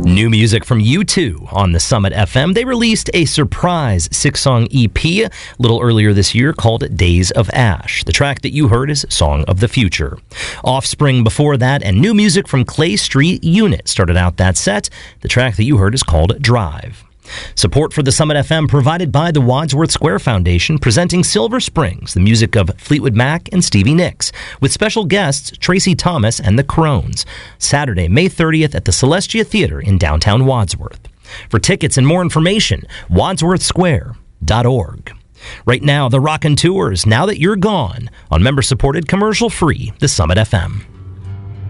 New music from U2 on the Summit FM. They released a surprise 6-song EP a little earlier this year called Days of Ash. The track that you heard is Song of the Future. Offspring before that, and new music from Clay Street Unit started out that set. The track that you heard is called Drive. Support for the Summit FM provided by the Wadsworth Square Foundation, presenting Silver Springs, the music of Fleetwood Mac and Stevie Nicks, with special guests Tracy Thomas and the Crones. Saturday, May 30th at the Celestia Theater in downtown Wadsworth. For tickets and more information, wadsworthsquare.org. Right now, the Rockin' Tours, Now That You're Gone, on member-supported, commercial-free, the Summit FM.